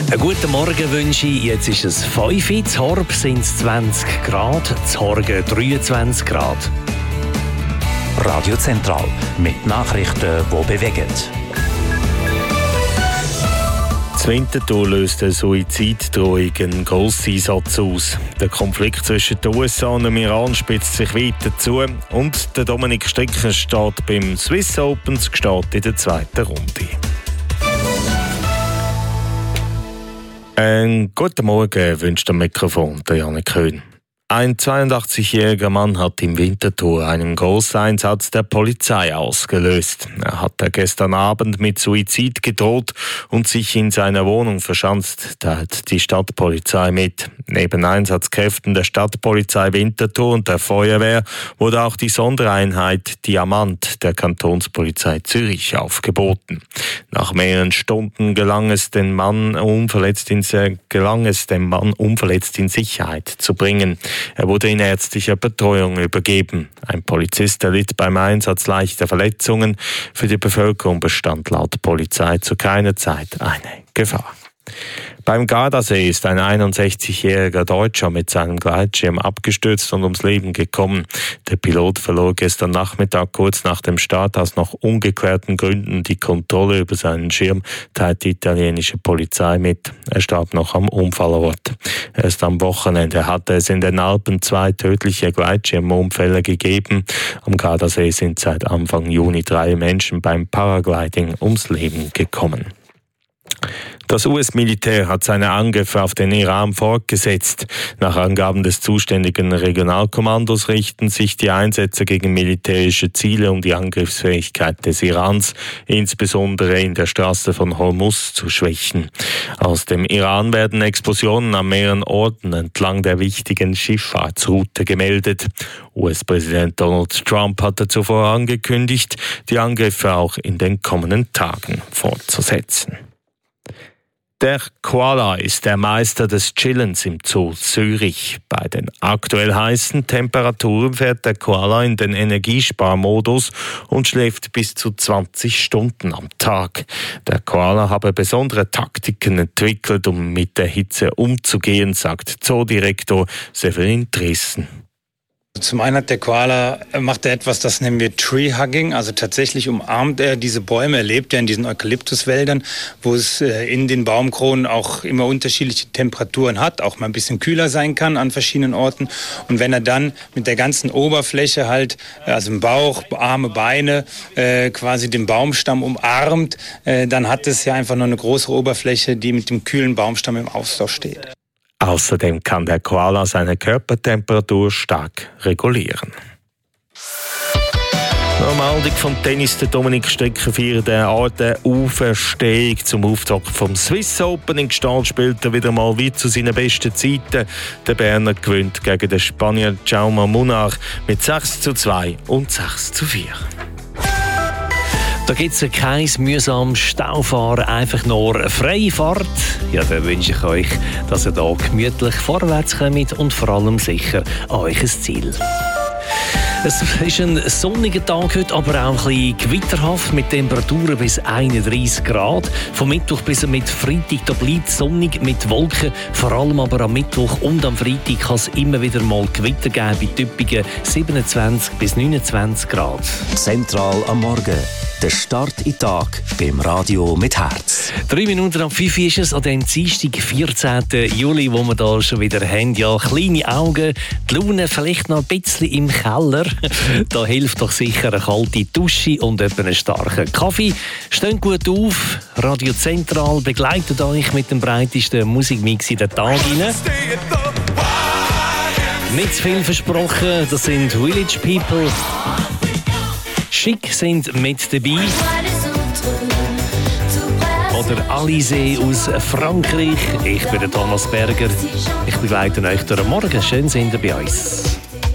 Einen guten Morgen wünsche ich. Jetzt ist es 5 Uhr, zu Horb sind es 20 Grad, zu Horgen 23 Grad. Radio Zentral mit Nachrichten, die bewegen. In Winterthur löst eine Suiziddrohung einen Grosseinsatz aus. Der Konflikt zwischen den USA und dem Iran spitzt sich weiter zu und der Dominik Stricker steht beim Swiss Open gestartet in der zweiten Runde. Einen guten Morgen wünscht am Mikrofon der Janik Köhn. Ein 82-jähriger Mann hat im Winterthur einen Grosseinsatz der Polizei ausgelöst. Er hat gestern Abend mit Suizid gedroht und sich in seiner Wohnung verschanzt, teilt die Stadtpolizei mit. Neben Einsatzkräften der Stadtpolizei Winterthur und der Feuerwehr wurde auch die Sondereinheit Diamant der Kantonspolizei Zürich aufgeboten. Nach mehreren Stunden gelang es dem Mann unverletzt in Sicherheit zu bringen. Er wurde in ärztlicher Betreuung übergeben. Ein Polizist erlitt beim Einsatz leichte Verletzungen. Für die Bevölkerung bestand laut Polizei zu keiner Zeit eine Gefahr. Beim Gardasee ist ein 61-jähriger Deutscher mit seinem Gleitschirm abgestürzt und ums Leben gekommen. Der Pilot verlor gestern Nachmittag kurz nach dem Start aus noch ungeklärten Gründen die Kontrolle über seinen Schirm, teilt die italienische Polizei mit. Er starb noch am Unfallort. Erst am Wochenende hatte es in den Alpen 2 tödliche Gleitschirmunfälle gegeben. Am Gardasee sind seit Anfang Juni 3 Menschen beim Paragliding ums Leben gekommen. Das US-Militär hat seine Angriffe auf den Iran fortgesetzt. Nach Angaben des zuständigen Regionalkommandos richten sich die Einsätze gegen militärische Ziele, um die Angriffsfähigkeit des Irans, insbesondere in der Straße von Hormuz, zu schwächen. Aus dem Iran werden Explosionen an mehreren Orten entlang der wichtigen Schifffahrtsroute gemeldet. US-Präsident Donald Trump hatte zuvor angekündigt, die Angriffe auch in den kommenden Tagen fortzusetzen. Der Koala ist der Meister des Chillens im Zoo Zürich. Bei den aktuell heißen Temperaturen fährt der Koala in den Energiesparmodus und schläft bis zu 20 Stunden am Tag. Der Koala habe besondere Taktiken entwickelt, um mit der Hitze umzugehen, sagt Zoodirektor Severin Dressen. Zum einen macht er etwas, das nennen wir Tree-Hugging, also tatsächlich umarmt er diese Bäume, er lebt ja in diesen Eukalyptuswäldern, wo es in den Baumkronen auch immer unterschiedliche Temperaturen hat, auch mal ein bisschen kühler sein kann an verschiedenen Orten. Und wenn er dann mit der ganzen Oberfläche halt, also im Bauch, Arme, Beine, quasi den Baumstamm umarmt, dann hat es ja einfach nur eine große Oberfläche, die mit dem kühlen Baumstamm im Austausch steht. Außerdem kann der Koala seine Körpertemperatur stark regulieren. Normaldig vom Tennis, der Dominik Stricker feiert der Art der Auferstehung zum Auftakt vom Swiss Open. In Gstaad spielt er wieder mal wie zu seinen besten Zeiten. Der Berner gewinnt gegen den Spanier Jaume Munar mit 6:2 und 6:4. Da gibt es kein mühsames Staufahren, einfach nur freie Fahrt. Ja, dann wünsche ich euch, dass ihr hier gemütlich vorwärts kommt und vor allem sicher an euch ein Ziel. Es ist ein sonniger Tag heute, aber auch ein bisschen gewitterhaft mit Temperaturen bis 31 Grad. Vom Mittwoch bis mit Freitag da bleibt es sonnig mit Wolken. Vor allem aber am Mittwoch und am Freitag kann es immer wieder mal Gewitter geben bei typischen 27 bis 29 Grad. Zentral am Morgen. Der Start in den Tag beim Radio mit Herz. 3 Minuten ab 5 ist es an dem Dienstag, 14. Juli, wo wir da schon wieder haben. Ja, kleine Augen, die Laune vielleicht noch ein bisschen im Keller. Da hilft doch sicher eine kalte Dusche und einen starken Kaffee. Steht gut auf, Radio Zentral begleitet euch mit dem breitesten Musikmix in den Tag hinein. Nicht zu viel versprochen, das sind Village People. Schick sind mit dabei. Oder Alizé aus Frankreich. Ich bin der Thomas Berger. Ich begleite euch durch den Morgen. Schön sind ihr bei uns.